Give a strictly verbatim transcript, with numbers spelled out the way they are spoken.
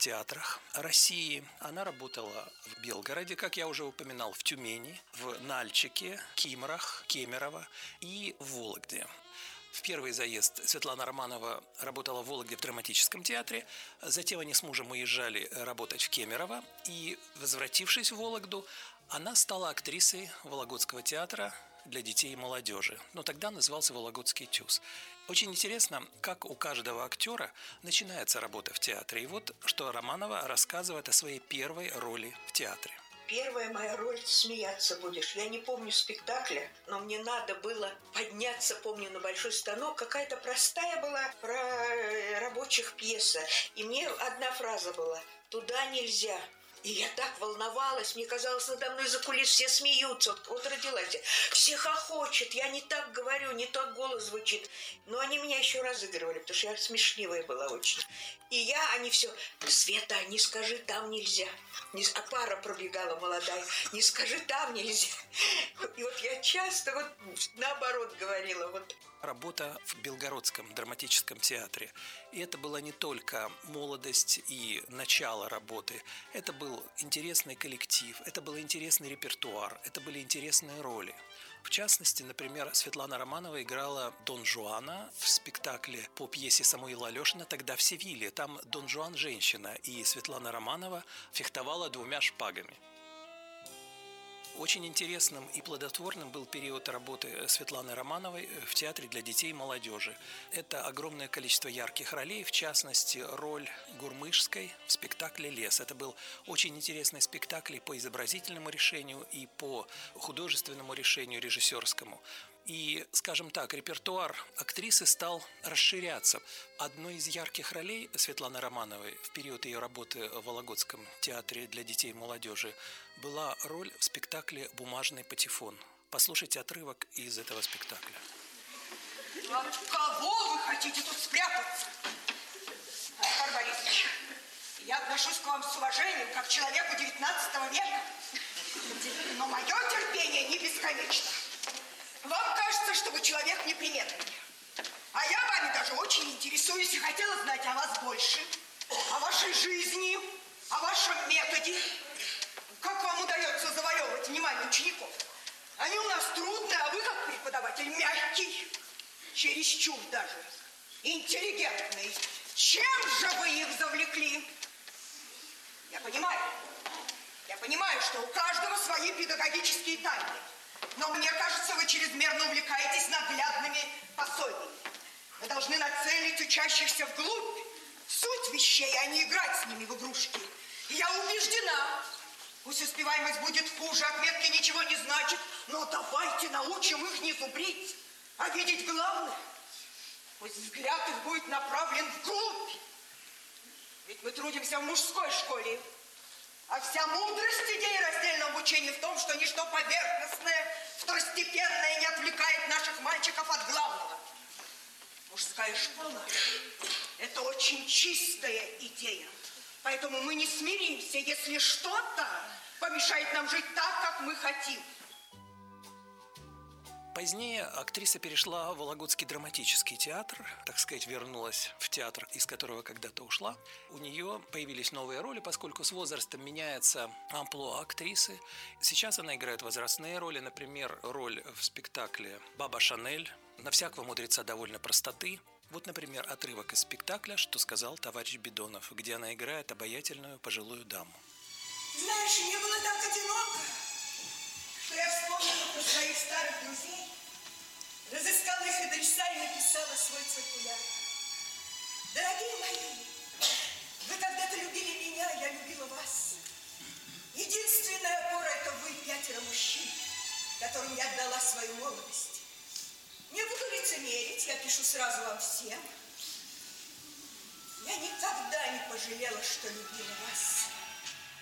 театрах России. Она работала в Белгороде, как я уже упоминал, в Тюмени, в Нальчике, Кимрах, Кемерово и в Вологде. В первый заезд Светлана Романова работала в Вологде в драматическом театре. Затем они с мужем уезжали работать в Кемерово. И, возвратившись в Вологду, она стала актрисой Вологодского театра для детей и молодежи. Но тогда назывался Вологодский ТЮЗ. Очень интересно, как у каждого актера начинается работа в театре. И вот что Романова рассказывает о своей первой роли в театре. Первая моя роль – смеяться будешь. Я не помню спектакля, но мне надо было подняться, помню, на большой станок. Какая-то простая была про рабочих пьеса. И мне одна фраза была – «Туда нельзя». И я так волновалась, мне казалось, надо мной за кулис все смеются. Вот, вот родилась я. Все хохочет, я не так говорю, не так голос звучит. Но они меня еще разыгрывали, потому что я смешливая была очень. И я, они все, Света, не скажи, там нельзя. Не, а пара пробегала молодая, не скажи, там нельзя. И вот я часто вот наоборот говорила. Вот. Работа в Белгородском драматическом театре. И это была не только молодость и начало работы. Это был интересный коллектив, это был интересный репертуар, это были интересные роли. В частности, например, Светлана Романова играла Дон Жуана в спектакле по пьесе Самуила Алешина «Тогда в Севиле». Там Дон Жуан – женщина, и Светлана Романова фехтовала двумя шпагами. Очень интересным и плодотворным был период работы Светланы Романовой в театре для детей и молодежи. Это огромное количество ярких ролей, в частности, роль Гурмышской в спектакле «Лес». Это был очень интересный спектакль и по изобразительному решению, и по художественному решению режиссерскому. И, скажем так, репертуар актрисы стал расширяться. Одной из ярких ролей Светланы Романовой в период ее работы в Вологодском театре для детей и молодежи была роль в спектакле «Бумажный патефон». Послушайте отрывок из этого спектакля. От кого вы хотите тут спрятаться? Оскар Борисович, я отношусь к вам с уважением, как к человеку девятнадцатого века. Но мое терпение не бесконечно. Вам кажется, что вы человек неприметный. А я вами даже очень интересуюсь и хотела знать о вас больше. О вашей жизни, о вашем методе. Как вам удается завоевывать внимание учеников? Они у нас трудные, а вы, как преподаватель, мягкий. Чересчур даже. Интеллигентный. Чем же вы их завлекли? Я понимаю. Я понимаю, что у каждого свои педагогические тайны. Но мне кажется, вы чрезмерно увлекаетесь наглядными пособиями. Вы должны нацелить учащихся вглубь, в суть вещей, а не играть с ними в игрушки. И я убеждена, пусть успеваемость будет хуже, отметки ничего не значит, но давайте научим их не зубрить, а видеть главное. Пусть взгляд их будет направлен вглубь. Ведь мы трудимся в мужской школе. А вся мудрость идеи раздельного обучения в том, что ничто поверхностное, второстепенное не отвлекает наших мальчиков от главного. Мужская школа – это очень чистая идея. Поэтому мы не смиримся, если что-то помешает нам жить так, как мы хотим. Позднее актриса перешла в Вологодский драматический театр, так сказать, вернулась в театр, из которого когда-то ушла. У нее появились новые роли, поскольку с возрастом меняется амплуа актрисы. Сейчас она играет возрастные роли, например, роль в спектакле «Баба Шанель», «На всякого мудреца довольно простоты». Вот, например, отрывок из спектакля «Что сказал товарищ Бедонов», где она играет обаятельную пожилую даму. Знаешь, мне было так одиноко, что я вспомнила про своих старых друзей, разыскала их адреса и написала свой циркуляр. Дорогие мои, вы когда-то любили меня, я любила вас. Единственная опора – это вы, пятеро мужчин, которым я отдала свою молодость. Не буду лицемерить, я пишу сразу вам всем. Я никогда не пожалела, что любила вас.